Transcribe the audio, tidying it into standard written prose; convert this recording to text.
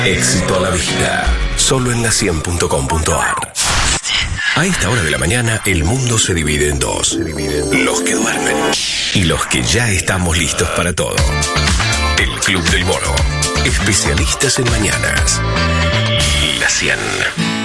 Éxito a la vista. Solo en la100.com.ar. A esta hora de la mañana, el mundo se divide en dos. Los que duermen y los que ya estamos listos para todo. El Club del Mono. Especialistas en mañanas. La 100.